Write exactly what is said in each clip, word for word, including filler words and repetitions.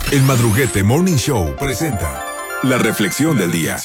El Madruguete Morning Show presenta la reflexión del día.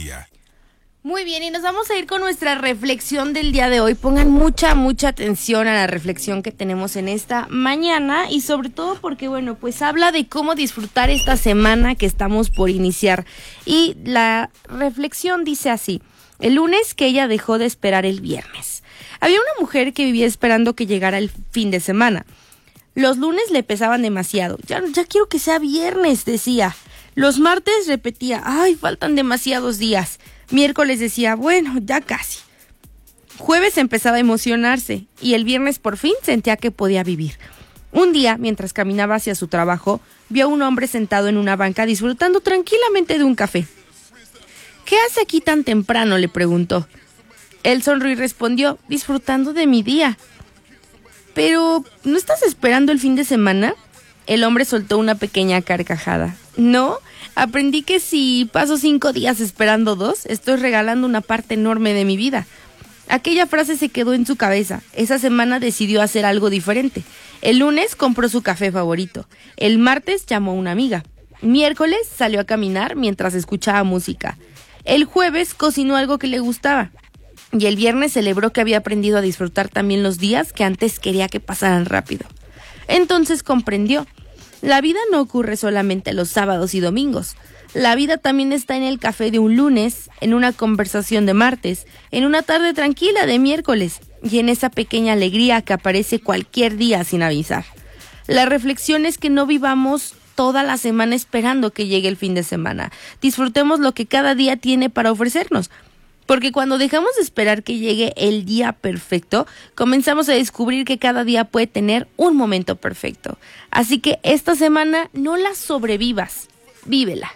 Muy bien, y nos vamos a ir con nuestra reflexión del día de hoy. Pongan mucha, mucha atención a la reflexión que tenemos en esta mañana y sobre todo porque, bueno, pues habla de cómo disfrutar esta semana que estamos por iniciar. Y la reflexión dice así: el lunes que ella dejó de esperar el viernes. Había una mujer que vivía esperando que llegara el fin de semana. Los lunes le pesaban demasiado. Ya, ya quiero que sea viernes, decía. Los martes repetía, ay, faltan demasiados días. Miércoles decía, bueno, ya casi. Jueves empezaba a emocionarse y el viernes por fin sentía que podía vivir. Un día, mientras caminaba hacia su trabajo, vio a un hombre sentado en una banca disfrutando tranquilamente de un café. ¿Qué hace aquí tan temprano?, le preguntó. Él sonrió y respondió, disfrutando de mi día. Pero, ¿no estás esperando el fin de semana? El hombre soltó una pequeña carcajada. No, aprendí que si paso cinco días esperando dos, estoy regalando una parte enorme de mi vida. Aquella frase se quedó en su cabeza. Esa semana decidió hacer algo diferente. El lunes compró su café favorito. El martes llamó a una amiga. Miércoles salió a caminar mientras escuchaba música. El jueves cocinó algo que le gustaba. Y el viernes celebró que había aprendido a disfrutar también los días que antes quería que pasaran rápido. Entonces comprendió. La vida no ocurre solamente los sábados y domingos. La vida también está en el café de un lunes, en una conversación de martes, en una tarde tranquila de miércoles y en esa pequeña alegría que aparece cualquier día sin avisar. La reflexión es que no vivamos toda la semana esperando que llegue el fin de semana. Disfrutemos lo que cada día tiene para ofrecernos. Porque cuando dejamos de esperar que llegue el día perfecto, comenzamos a descubrir que cada día puede tener un momento perfecto. Así que esta semana no la sobrevivas, vívela.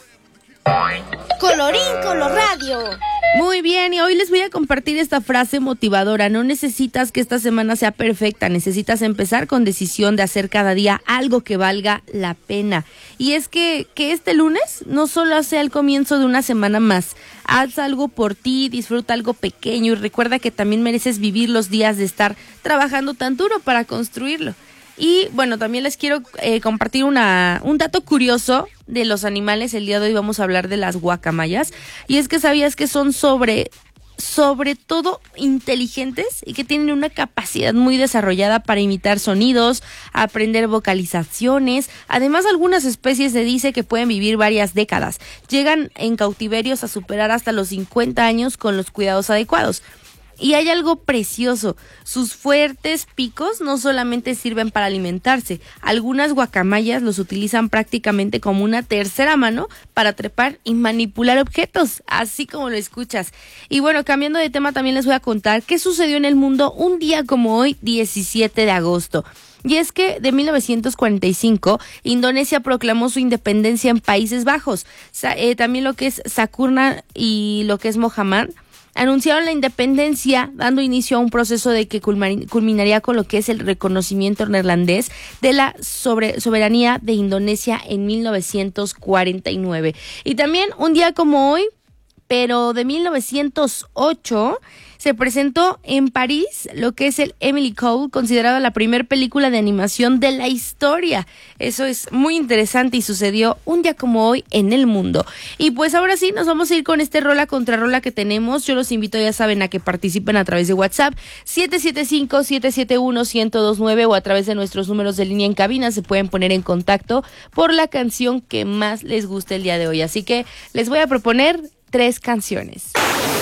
Colorín Colorradio. Muy bien, y hoy les voy a compartir esta frase motivadora. No necesitas que esta semana sea perfecta, necesitas empezar con decisión de hacer cada día algo que valga la pena. Y es que, que este lunes no solo sea el comienzo de una semana más. Haz algo por ti, disfruta algo pequeño y recuerda que también mereces vivir los días de estar trabajando tan duro para construirlo. Y bueno, también les quiero eh, compartir una, un dato curioso de los animales. El día de hoy vamos a hablar de las guacamayas. Y es que sabías que son sobre, sobre todo inteligentes y que tienen una capacidad muy desarrollada para imitar sonidos, aprender vocalizaciones. Además, algunas especies se dice que pueden vivir varias décadas. Llegan en cautiverios a superar hasta los cincuenta años con los cuidados adecuados. Y hay algo precioso, sus fuertes picos no solamente sirven para alimentarse, algunas guacamayas los utilizan prácticamente como una tercera mano para trepar y manipular objetos, así como lo escuchas. Y bueno, cambiando de tema, también les voy a contar qué sucedió en el mundo un día como hoy, diecisiete de agosto. Y es que de mil novecientos cuarenta y cinco, Indonesia proclamó su independencia en Países Bajos. Sa- eh, también lo que es Sakurna y lo que es Mohammed anunciaron la independencia, dando inicio a un proceso de que culminaría con lo que es el reconocimiento neerlandés de la sobre, soberanía de Indonesia en mil novecientos cuarenta y nueve. Y también un día como hoy, pero de mil novecientos ocho, se presentó en París lo que es el Emily Cole, considerada la primera película de animación de la historia. Eso es muy interesante y sucedió un día como hoy en el mundo. Y pues ahora sí, nos vamos a ir con este rola contra rola que tenemos. Yo los invito, ya saben, a que participen a través de WhatsApp siete siete cinco, siete siete uno, uno cero dos nueve o a través de nuestros números de línea en cabina. Se pueden poner en contacto por la canción que más les guste el día de hoy. Así que les voy a proponer tres canciones.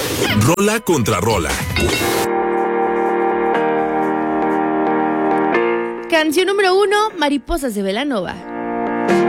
Rola contra rola. Canción número uno, Mariposas de Belanova.